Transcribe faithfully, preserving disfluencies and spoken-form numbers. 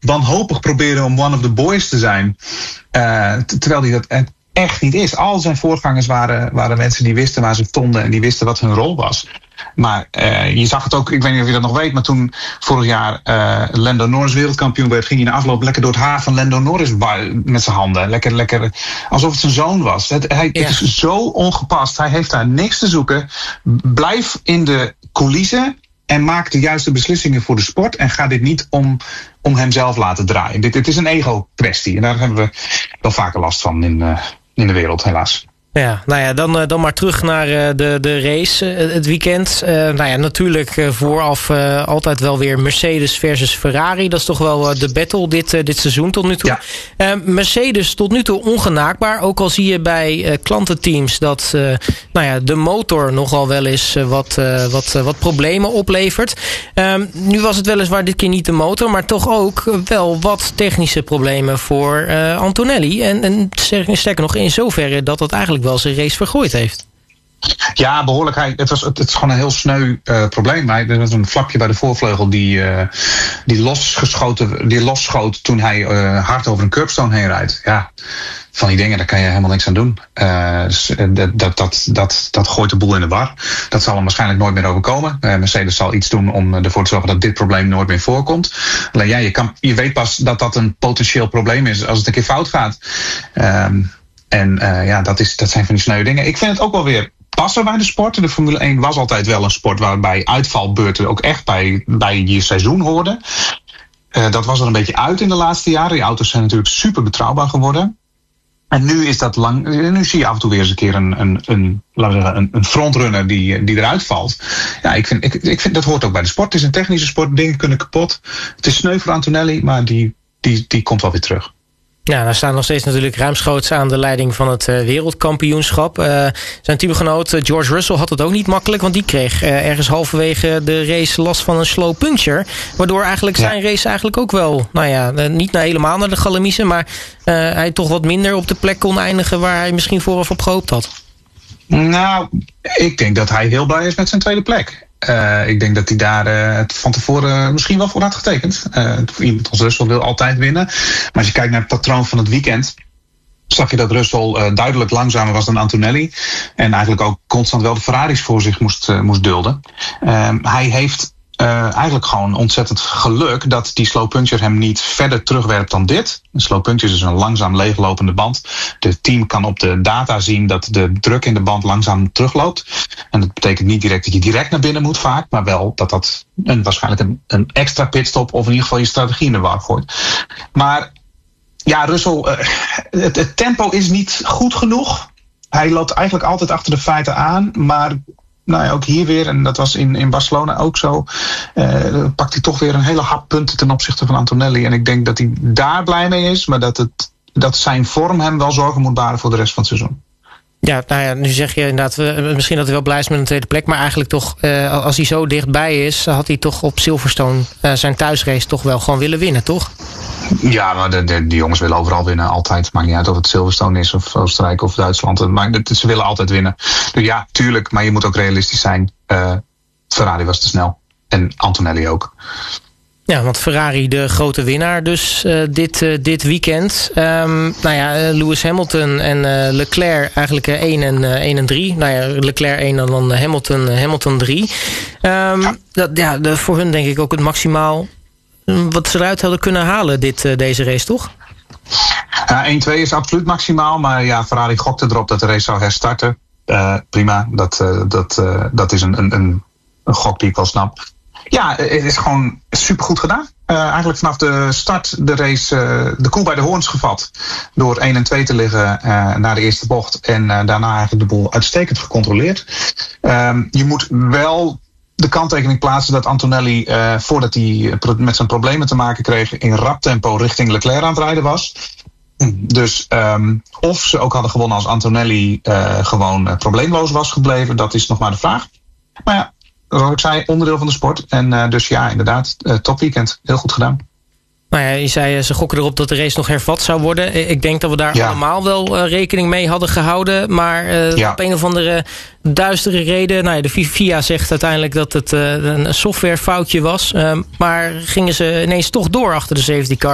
wanhopig proberen om one of the boys te zijn. Uh, t- terwijl hij dat echt niet is. Al zijn voorgangers waren, waren mensen die wisten waar ze stonden en die wisten wat hun rol was. Maar uh, je zag het ook, ik weet niet of je dat nog weet, maar toen vorig jaar uh, Lando Norris wereldkampioen werd, ging hij na afloop lekker door het haar van Lando Norris met zijn handen. Lekker, lekker, alsof het zijn zoon was. Het, hij, ja. het is zo ongepast. Hij heeft daar niks te zoeken. Blijf in de coulissen en maak de juiste beslissingen voor de sport. En ga dit niet om, om hemzelf laten draaien. Dit, dit is een ego-kwestie. En daar hebben we wel vaker last van in, uh, in de wereld, helaas. Ja, nou ja, dan, dan maar terug naar de, de race, het weekend. Uh, nou ja, natuurlijk vooraf uh, altijd wel weer Mercedes versus Ferrari. Dat is toch wel uh, de battle dit, uh, dit seizoen tot nu toe. Ja. Uh, Mercedes tot nu toe ongenaakbaar. Ook al zie je bij uh, klantenteams dat uh, nou ja, de motor nogal wel eens uh, wat, uh, wat, uh, wat problemen oplevert. Uh, nu was het weliswaar dit keer niet de motor, maar toch ook wel wat technische problemen voor uh, Antonelli. En, en sterker nog in zoverre dat dat eigenlijk wel zijn race vergooid heeft. Ja, behoorlijk. Hij, het, was, het, het is gewoon een heel sneu uh, probleem. Hij, er was een flapje bij de voorvleugel die, uh, die, losgeschoten, die losschoot toen hij uh, hard over een curbstone heen rijdt. Ja, van die dingen, daar kan je helemaal niks aan doen. Uh, dus, dat, dat, dat, dat, dat gooit de boel in de war. Dat zal hem waarschijnlijk nooit meer overkomen. Uh, Mercedes zal iets doen om ervoor te zorgen dat dit probleem nooit meer voorkomt. Alleen ja, je, kan, je weet pas dat dat een potentieel probleem is als het een keer fout gaat. Um, En uh, ja, dat, is, dat zijn van die sneu dingen. Ik vind het ook wel weer passen bij de sport. De Formule één was altijd wel een sport waarbij uitvalbeurten ook echt bij, bij je seizoen hoorden. Uh, dat was er een beetje uit in de laatste jaren. Die auto's zijn natuurlijk super betrouwbaar geworden. En nu is dat lang. Nu zie je af en toe weer eens een keer een, een, een, laten we zeggen, een, een frontrunner die, die eruit valt. Ja, ik vind, ik, ik vind dat hoort ook bij de sport. Het is een technische sport. Dingen kunnen kapot. Het is sneu voor Antonelli, maar die, die, die komt wel weer terug. Ja, daar staan nog steeds natuurlijk ruimschoots aan de leiding van het uh, wereldkampioenschap. Uh, zijn teamgenoot uh, George Russell had het ook niet makkelijk, want die kreeg uh, ergens halverwege de race last van een slow puncture. Waardoor eigenlijk ja. zijn race eigenlijk ook wel, nou ja, uh, niet naar helemaal naar de galamiezen, maar uh, hij toch wat minder op de plek kon eindigen waar hij misschien vooraf op gehoopt had. Nou, ik denk dat hij heel blij is met zijn tweede plek. Uh, ik denk dat hij daar uh, van tevoren misschien wel voor had getekend. Uh, iemand als Russell wil altijd winnen. Maar als je kijkt naar het patroon van het weekend, zag je dat Russell uh, duidelijk langzamer was dan Antonelli. En eigenlijk ook constant wel de Ferraris voor zich moest, uh, moest dulden. Uh, hij heeft Uh, eigenlijk gewoon ontzettend geluk dat die slow puncture hem niet verder terugwerpt dan dit. Een slow puncture is dus een langzaam leeglopende band. De team kan op de data zien dat de druk in de band langzaam terugloopt. En dat betekent niet direct dat je direct naar binnen moet vaak, maar wel dat dat een, waarschijnlijk een, een extra pitstop of in ieder geval je strategie in de war gooit. Maar ja, Russell, uh, het, het tempo is niet goed genoeg. Hij loopt eigenlijk altijd achter de feiten aan, maar nou ja, ook hier weer, en dat was in, in Barcelona ook zo, uh, pakt hij toch weer een hele hap punten ten opzichte van Antonelli. En ik denk dat hij daar blij mee is, maar dat, het, dat zijn vorm hem wel zorgen moet baren voor de rest van het seizoen. Ja, nou ja, nu zeg je inderdaad, uh, misschien dat hij wel blij is met een tweede plek, maar eigenlijk toch, uh, als hij zo dichtbij is, had hij toch op Silverstone uh, zijn thuisrace toch wel gewoon willen winnen, toch? Ja, maar de, de, die jongens willen overal winnen, altijd. Maakt niet uit of het Silverstone is of Oostenrijk of Duitsland. Maar ze willen altijd winnen. Dus ja, tuurlijk, maar je moet ook realistisch zijn. Uh, Ferrari was te snel. En Antonelli ook. Ja, want Ferrari de grote winnaar dus uh, dit, uh, dit weekend. Um, nou ja, uh, Lewis Hamilton en uh, Leclerc eigenlijk uh, één en, uh, één en drie. Nou ja, Leclerc één en dan Hamilton, uh, Hamilton drie. Um, ja, dat, ja de, voor hun denk ik ook het maximaal wat ze eruit hadden kunnen halen, dit, uh, deze race, toch? Ja, één twee is absoluut maximaal. Maar ja, Ferrari gokte erop dat de race zou herstarten. Uh, prima, dat, uh, dat, uh, dat is een, een, een gok die ik wel snap. Ja, het is gewoon supergoed gedaan. Uh, eigenlijk vanaf de start de race uh, de koe bij de hoorns gevat. Door één en twee te liggen uh, naar de eerste bocht. En uh, daarna eigenlijk de boel uitstekend gecontroleerd. Um, je moet wel de kanttekening plaatsen dat Antonelli, uh, voordat hij met zijn problemen te maken kreeg, in rap tempo richting Leclerc aan het rijden was. Dus um, of ze ook hadden gewonnen als Antonelli uh, gewoon uh, probleemloos was gebleven, dat is nog maar de vraag. Maar ja, zoals ik zei, onderdeel van de sport. En uh, dus ja, inderdaad, uh, topweekend. Heel goed gedaan. Nou ja, je zei, ze gokken erop dat de race nog hervat zou worden. Ik denk dat we daar ja. allemaal wel uh, rekening mee hadden gehouden. Maar uh, ja. op een of andere duistere reden, nou ja, de F I A zegt uiteindelijk dat het uh, een softwarefoutje was. Uh, maar gingen ze ineens toch door achter de safety car.